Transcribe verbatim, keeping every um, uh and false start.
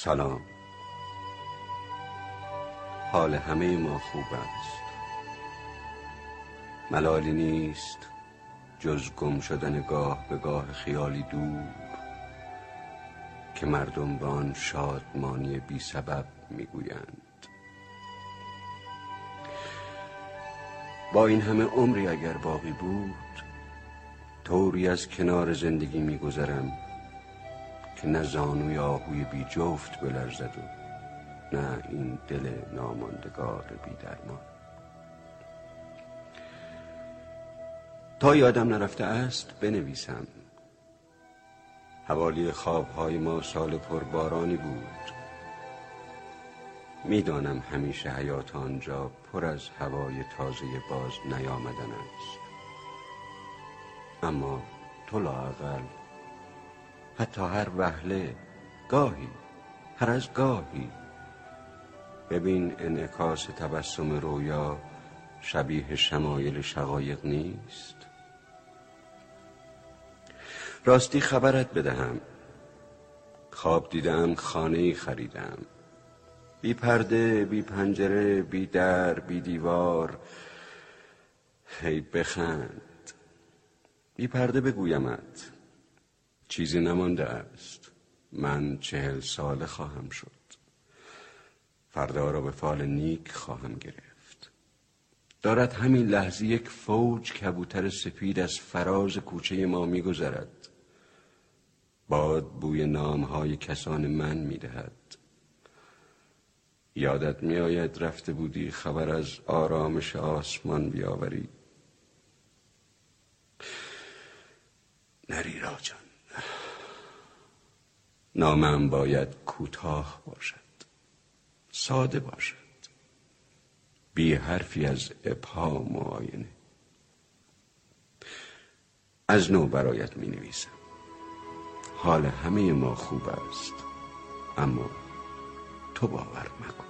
سلام. حال همه ما خوب است. ملالی نیست جز گم شدن گاه به گاه خیالی دور که مردم به آن شادمانی بی سبب میگویند. با این همه عمری اگر باقی بود، طوری از کنار زندگی میگذرم که نه زانوی آهوی بی جفت بلرزد و نه این دل ناماندگار بی درمان. تا یادم نرفته است بنویسم. حوالی خوابهای ما سال پربارانی بود. میدانم همیشه حیات آنجا پر از هوای تازه باز نیامدن است، اما تو لااقل حتی هر وهله، گاهی، هر از گاهی ببین انعکاس تبسم رویا شبیه شمایل شقایق نیست. راستی خبرت بدهم، خواب دیدم خانه‌ای خریدم، بی پرده، بی پنجره، بی در، بی دیوار. هی بخند. بی پرده بگویمت چیزی نمانده است. من چهل ساله خواهم شد. فردا را به فال نیک خواهم گرفت. دارد همین لحظه یک فوج کبوتر سفید از فراز کوچه ما می‌گذرد. باد بوی نامهای کسان من می‌دهد. یادت می‌آید رفته بودی خبر از آرامش آسمان بیاوری؟ نری راجان. نامم باید کوتاه باشد، ساده باشد، بی حرفی از ابهام و آینه. از نو برایت می نویسم. حال همه ما خوب است، اما تو باور مکن.